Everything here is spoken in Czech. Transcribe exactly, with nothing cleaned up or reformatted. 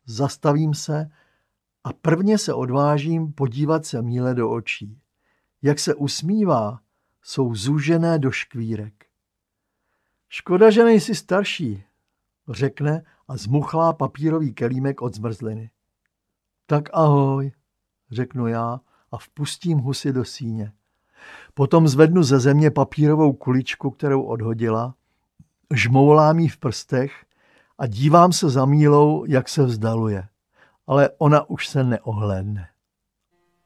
zastavím se a prvně se odvážím podívat se Míle do očí. Jak se usmívá, jsou zúžené do škvírek. Škoda, že nejsi starší, řekne a zmuchlá papírový kelímek od zmrzliny. Tak ahoj, řeknu já a vpustím husy do síně. Potom zvednu ze země papírovou kuličku, kterou odhodila, žmoulám jí v prstech a dívám se za Mílou, jak se vzdaluje. Ale ona už se neohlédne.